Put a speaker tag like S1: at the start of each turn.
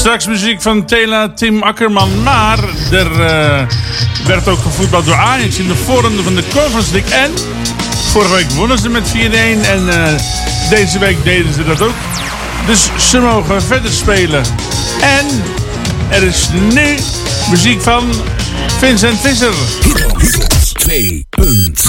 S1: Straks muziek van Tim Akkerman. Maar er werd ook gevoetbald door Ajax in de voorronde van de Conference League. En vorige week wonnen ze met 4-1. En deze week deden ze dat ook. Dus ze mogen verder spelen. En er is nu muziek van Vincent Visser.
S2: Hits 2.0